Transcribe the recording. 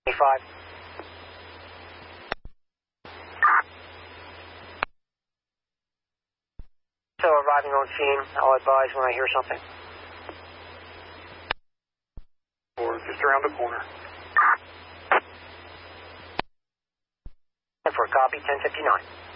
5. So arriving on scene, I'll advise when I hear something. Or just around the corner. And for a copy, 1059.